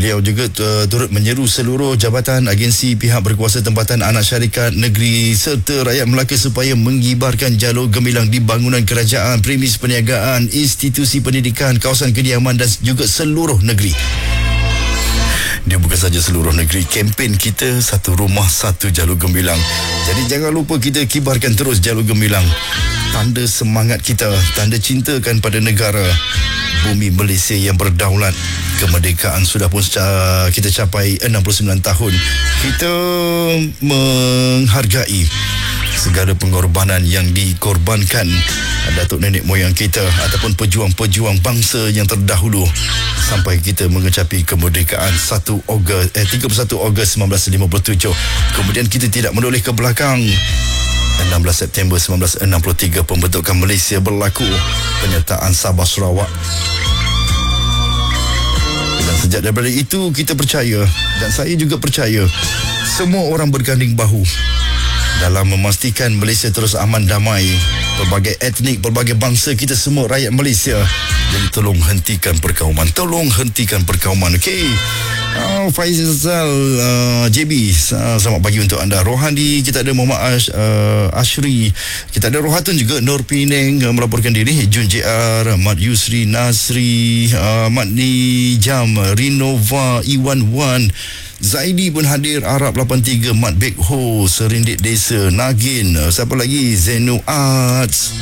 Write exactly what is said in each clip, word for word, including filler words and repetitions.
Beliau juga uh, turut menyeru seluruh jabatan, agensi, pihak berkuasa tempatan, anak syarikat negeri serta rakyat Melaka supaya mengibarkan jalur gemilang di bangunan kerajaan, premis perniagaan, institusi pendidikan, kawasan kediaman dan juga seluruh negeri. Dia bukan saja seluruh negeri. Kempen kita satu rumah satu jalur gemilang. Jadi jangan lupa kita kibarkan terus jalur gemilang. Tanda semangat kita, tanda cintakan pada negara, bumi Malaysia yang berdaulat. Kemerdekaan sudah pun kita capai enam puluh sembilan tahun. Kita menghargai segala pengorbanan yang dikorbankan datuk nenek moyang kita ataupun pejuang-pejuang bangsa yang terdahulu sampai kita mengecapi kemerdekaan satu Ogos eh tiga puluh satu Ogos seribu sembilan ratus lima puluh tujuh. Kemudian kita tidak menoleh ke belakang. enam belas September seribu sembilan ratus enam puluh tiga pembentukan Malaysia berlaku, penyertaan Sabah Sarawak. Dan sejak daripada itu kita percaya, dan saya juga percaya, semua orang berganding bahu dalam memastikan Malaysia terus aman damai. Pelbagai etnik, pelbagai bangsa, kita semua rakyat Malaysia. Jadi tolong hentikan perkauman. Tolong hentikan perkauman. Okey. Uh, Faizal uh, J B, uh, selamat pagi untuk anda. Rohani, kita ada Muhammad Ash, uh, Ashri. Kita ada Rohatun juga, Nur Penang uh, melaporkan diri. Jun J R, Mat Yusri Nasri, uh, Mat Nijam, Rinova, Iwan Wan, Zaidi pun hadir. Arab lapan tiga, Mat Bek Ho, Serindit Desa, Nagin, uh, siapa lagi, Zeno Arts,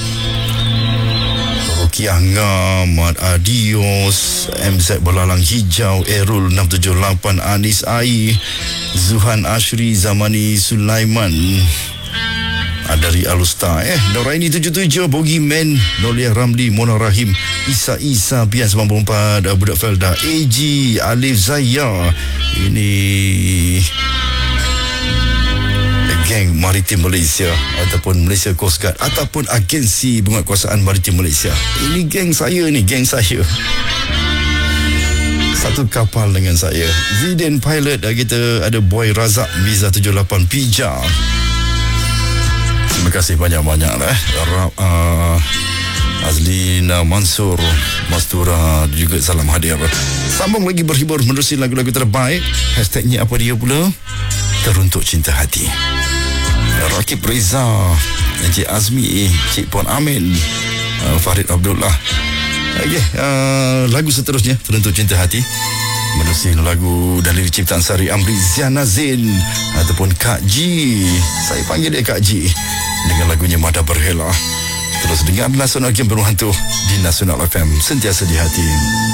Kianga, Mat Adios, M Z Belalang Hijau, Erul enam tujuh lapan, Anis Ai, Zuhan Ashri, Zamani Sulaiman, Adari Alusta, eh Noraini tujuh tujuh, Bogi Men, Nolia Ramli, Mona Rahim, Isa Isa, Pian sembilan puluh empat, Budak Felda, A G, Alif Zaya. Ini Geng Maritim Malaysia ataupun Malaysia Coast Guard ataupun agensi penguatkuasaan maritim Malaysia. Ini geng saya ni, geng saya. Satu kapal dengan saya. Zidane Pilot, kita ada Boy Razak, Visa tujuh lapan, Pija. Terima kasih banyak-banyak lah. Uh, Azlina Mansur, Mastura juga salam hadir. Sambung lagi berhibur menerusi lagu-lagu terbaik. Hashtagnya apa dia pula? Teruntuk Cinta Hati. Rakib Reza, Encik Azmi, Cik Puan Amin, uh, Farid Abdullah. Okey, uh, lagu seterusnya Teruntuk Cinta Hati menerusi lagu dari ciptaan Sari Amri, Ziana Zain ataupun Kak G. Saya panggil dia Kak G, dengan lagunya Mada Berhela. Terus dengar Nasional Game Berhantu di Nasional F M, sentiasa di hati.